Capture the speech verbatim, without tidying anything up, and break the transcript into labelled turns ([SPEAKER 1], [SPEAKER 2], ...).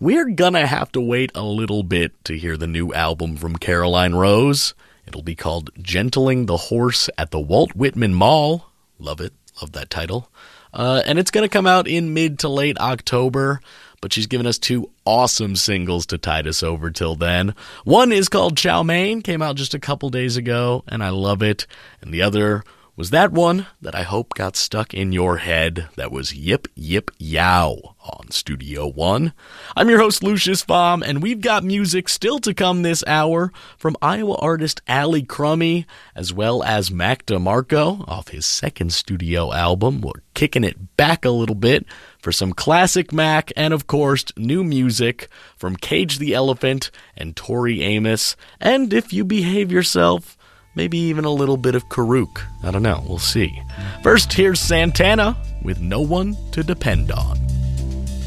[SPEAKER 1] we're gonna have to wait a little bit to hear the new album from Caroline Rose. It'll be called Gentling the Horse at the Walt Whitman Mall. Love it. Love that title. Uh, and it's going to come out in mid to late October, but she's given us two awesome singles to tide us over till then. One is called Chow Mein, came out just a couple days ago, and I love it. And the other was that one that I hope got stuck in your head. That was Yip Yip Yow on Studio One. I'm your host, Lucius Baum, and we've got music still to come this hour from Iowa artist Allie Crummy, as well as Mac DeMarco off his second studio album. We're kicking it back a little bit for some classic Mac, and of course, new music from Cage the Elephant and Tori Amos. And if you behave yourself, maybe even a little bit of Karuk. I don't know. We'll see. First, here's Santana with No One to Depend On.